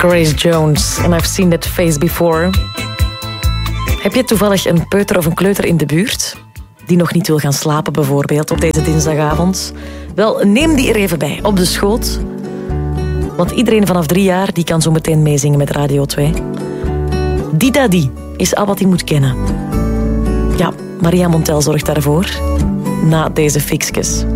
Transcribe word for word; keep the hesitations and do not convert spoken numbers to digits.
Grace Jones. And I've seen that face before. Heb je toevallig een peuter of een kleuter in de buurt die nog niet wil gaan slapen bijvoorbeeld op deze dinsdagavond? Wel, neem die er even bij, op de schoot. Want iedereen vanaf drie jaar die kan zo meteen meezingen met Radio twee. Dida Di is al wat hij moet kennen. Ja, Maria Montel zorgt daarvoor. Na deze fixkes.